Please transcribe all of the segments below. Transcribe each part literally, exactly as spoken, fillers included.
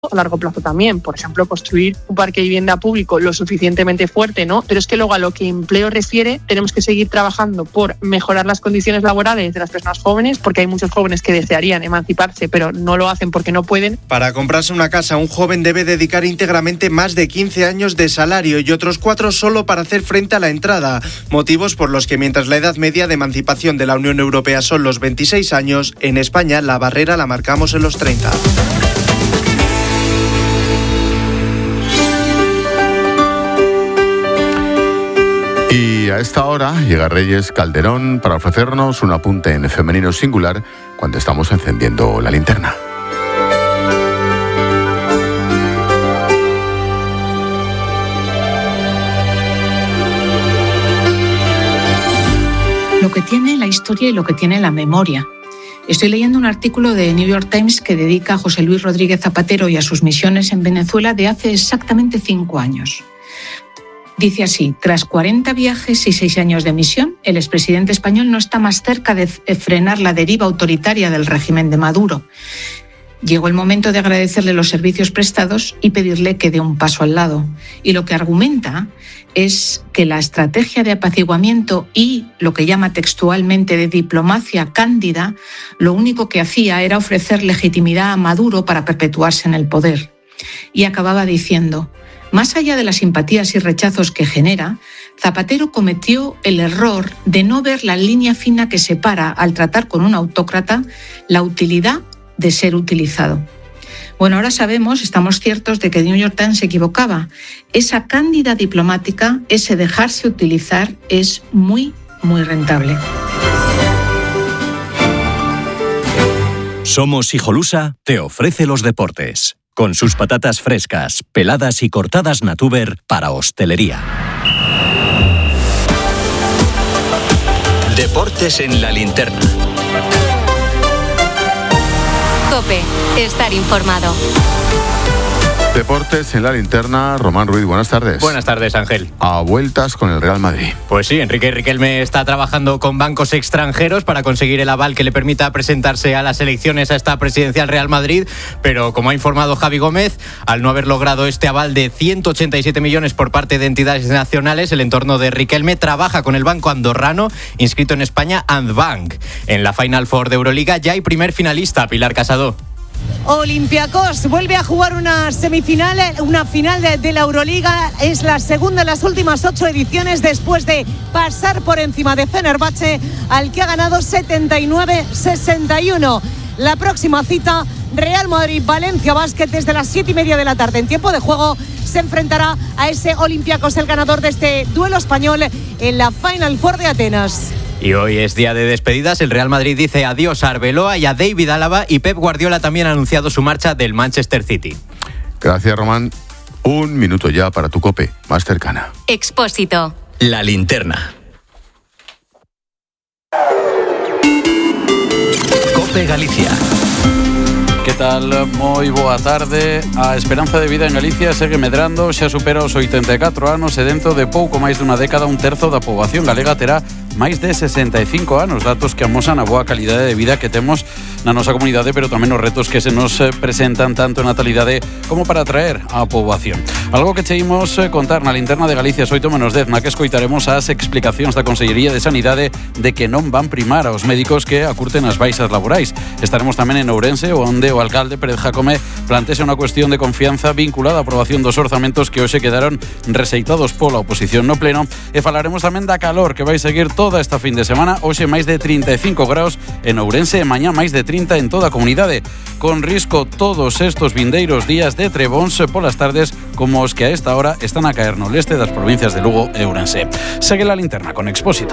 a largo plazo también. Por ejemplo, construir un parque de vivienda público lo suficientemente fuerte, ¿no? Pero es que luego a lo que empleo refiere, tenemos que seguir trabajando por mejorar las condiciones laborales de las personas jóvenes, porque hay muchos jóvenes que desearían emanciparse, pero no lo hacen porque no pueden. Para comprarse una casa, un joven debe dedicar íntegramente más de quince años de salario y otros cuatro solo para hacer frente a la entrada. Motivos por los que mientras la edad media de emancipación de la Unión Europea son los veintiséis años, en España la barrera la marcamos en los treinta. Y a esta hora llega Reyes Calderón para ofrecernos un apunte en femenino singular cuando estamos encendiendo la linterna. Lo que tiene la historia y lo que tiene la memoria. Estoy leyendo un artículo de New York Times que dedica a José Luis Rodríguez Zapatero y a sus misiones en Venezuela de hace exactamente cinco años. Dice así: tras cuarenta viajes y seis años de misión, el expresidente español no está más cerca de frenar la deriva autoritaria del régimen de Maduro. Llegó el momento de agradecerle los servicios prestados y pedirle que dé un paso al lado. Y lo que argumenta es que la estrategia de apaciguamiento y lo que llama textualmente de diplomacia cándida, lo único que hacía era ofrecer legitimidad a Maduro para perpetuarse en el poder. Y acababa diciendo: más allá de las simpatías y rechazos que genera, Zapatero cometió el error de no ver la línea fina que separa, al tratar con un autócrata, la utilidad de ser utilizado. Bueno, ahora sabemos, estamos ciertos de que New York Times se equivocaba. Esa cándida diplomática, ese dejarse utilizar, es muy, muy rentable. Somos Hijolusa te ofrece los deportes, con sus patatas frescas, peladas y cortadas Natuber para hostelería. Deportes en la linterna. COPE, estar informado. Deportes en la linterna, Román Ruiz, buenas tardes. Buenas tardes, Ángel. A vueltas con el Real Madrid. Pues sí, Enrique Riquelme está trabajando con bancos extranjeros para conseguir el aval que le permita presentarse a las elecciones a esta presidencial Real Madrid, pero como ha informado Javi Gómez, al no haber logrado este aval de ciento ochenta y siete millones por parte de entidades nacionales, el entorno de Riquelme trabaja con el banco andorrano inscrito en España, Andbank. En la Final Four de Euroliga ya hay primer finalista, Pilar Casado. Olympiacos vuelve a jugar una semifinal, una final de, de la Euroliga. Es la segunda de las últimas ocho ediciones después de pasar por encima de Fenerbahce, al que ha ganado setenta y nueve sesenta y uno. La próxima cita, Real Madrid-Valencia Basket, desde las siete y media de la tarde. En tiempo de juego se enfrentará a ese Olympiacos, el ganador de este duelo español, en la Final Four de Atenas. Y hoy es día de despedidas. El Real Madrid dice adiós a Arbeloa y a David Álava, y Pep Guardiola también ha anunciado su marcha del Manchester City. Gracias, Román. Un minuto ya para tu COPE más cercana. Expósito. La linterna. COPE Galicia. Que tal? Moi boa tarde. A esperanza de vida en Galicia segue medrando, xa supera os oitenta e catro anos e dentro de pouco máis dunha década un terzo da poboación galega terá máis de sesenta e cinco anos, datos que amosan a boa calidade de vida que temos na nosa comunidade, pero tamén os retos que se nos presentan tanto en natalidade como para atraer a poboación. Algo que cheimos contar na linterna de Galicia oito menos dez, na que escoitaremos as explicacións da Consellería de Sanidade de que non van primar aos médicos que acurten as baixas laborais. Estaremos tamén en Ourense, onde o alcalde Pérez Jacome plantexa unha cuestión de confianza vinculada á aprobación dos orzamentos que hoxe quedaron rexeitados pola oposición no pleno, e falaremos tamén da calor que vai seguir toda esta fin de semana. Hoxe máis de trinta e cinco graus en Ourense e mañá máis de trinta en toda a comunidade, con risco todos estos vindeiros días de trebóns polas tardes como os que a esta hora están a caer no leste das provincias de Lugo e Ourense. Segue la linterna con Expósito.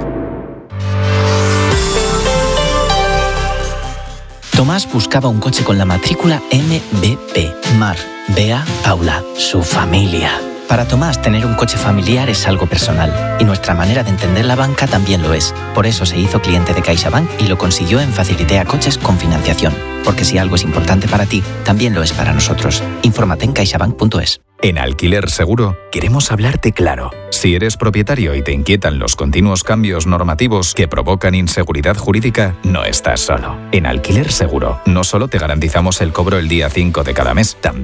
Tomás buscaba un coche con la matrícula M B P, Mar, Bea, Paula, su familia. Para Tomás, tener un coche familiar es algo personal, y nuestra manera de entender la banca también lo es. Por eso se hizo cliente de CaixaBank y lo consiguió en Facilitea Coches con financiación. Porque si algo es importante para ti, también lo es para nosotros. Infórmate en caixabank punto es. En Alquiler Seguro queremos hablarte claro. Si eres propietario y te inquietan los continuos cambios normativos que provocan inseguridad jurídica, no estás solo. En Alquiler Seguro no solo te garantizamos el cobro el día cinco de cada mes, también